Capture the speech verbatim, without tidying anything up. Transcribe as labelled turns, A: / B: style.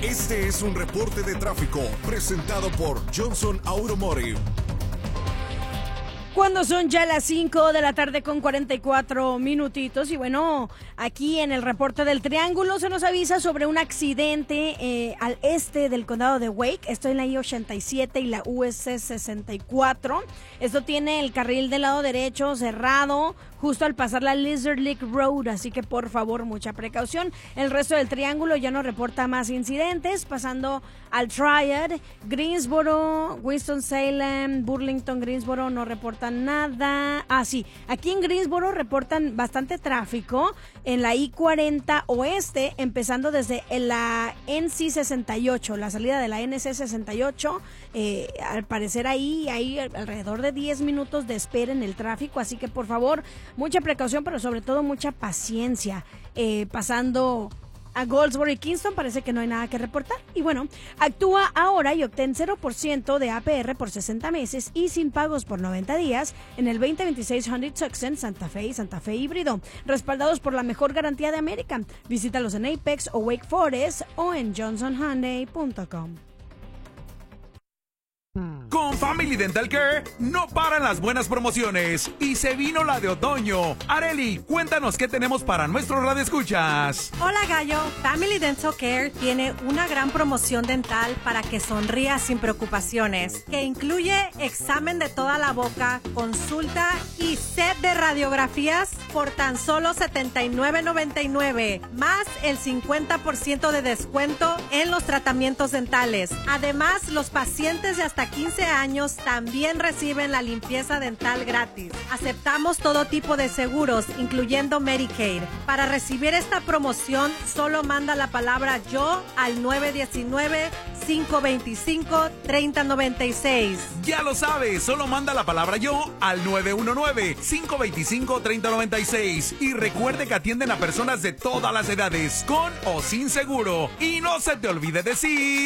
A: Este es un reporte de tráfico presentado por Johnson Automotive.
B: Cuando son ya las cinco de la tarde con cuarenta y cuatro minutitos y bueno, aquí en el reporte del Triángulo se nos avisa sobre un accidente eh, al este del condado de Wake. Esto en la I ochenta y siete y la U S sesenta y cuatro. Esto tiene el carril del lado derecho cerrado justo al pasar la Lizard Lake Road, así que por favor mucha precaución. El resto del Triángulo ya no reporta más incidentes, pasando al Triad, Greensboro, Winston-Salem, Burlington, Greensboro no reportan nada. Ah, sí, aquí en Greensboro reportan bastante tráfico en la I cuarenta oeste, empezando desde la N C sesenta y ocho, la salida de la N C sesenta y ocho. Eh, al parecer ahí hay alrededor de diez minutos de espera en el tráfico, así que por favor, mucha precaución, pero sobre todo mucha paciencia. Eh, pasando a Goldsboro y Kingston parece que no hay nada que reportar. Y bueno, actúa ahora y obtén cero por ciento de A P R por sesenta meses y sin pagos por noventa días en el veinte veintiséis Hyundai Tucson, Santa Fe y Santa Fe híbrido, respaldados por la mejor garantía de América. Visítalos en Apex o Wake Forest o en johnson hyundai punto com.
C: Con Family Dental Care no paran las buenas promociones y se vino la de otoño. Areli, cuéntanos qué tenemos para nuestros radioescuchas.
D: Hola Gallo, Family Dental Care tiene una gran promoción dental para que sonrías sin preocupaciones, que incluye examen de toda la boca, consulta y set de radiografías por tan solo setenta y nueve noventa y nueve, más el cincuenta por ciento de descuento en los tratamientos dentales. Además, los pacientes de hasta quince años también reciben la limpieza dental gratis. Aceptamos todo tipo de seguros, incluyendo Medicaid. Para recibir esta promoción, solo manda la palabra yo al nueve uno nueve, cinco dos cinco, tres cero nueve seis.
C: Ya lo sabes, solo manda la palabra yo al nueve uno nueve, cinco dos cinco, tres cero nueve seis. Y recuerde que atienden a personas de todas las edades, con o sin seguro. Y no se te olvide decir...